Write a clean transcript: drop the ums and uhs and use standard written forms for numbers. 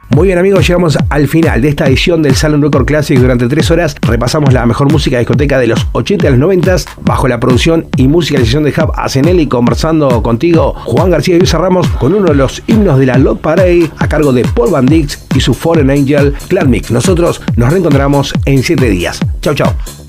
Muy bien, amigos, llegamos al final de esta edición del Salon Record Classic. Durante 3 horas repasamos la mejor música de discoteca de los 80 a los 90 bajo la producción y musicalización de Hub Asenelli, conversando contigo Juan García y Luisa Ramos con uno de los himnos de la Love Parade a cargo de Paul Van Dyk y su Fallen Angel, Clan Mix. Nosotros nos reencontramos en 7 días. Chau, chau.